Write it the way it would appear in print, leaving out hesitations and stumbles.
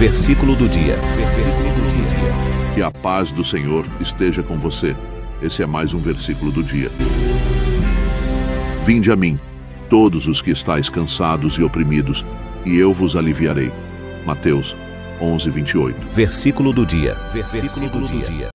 Versículo do dia. Que a paz do Senhor esteja com você. Esse é mais um versículo do dia. Vinde a mim, todos os que estáis cansados e oprimidos, e eu vos aliviarei. Mateus 11:28. Versículo do dia. Versículo do dia.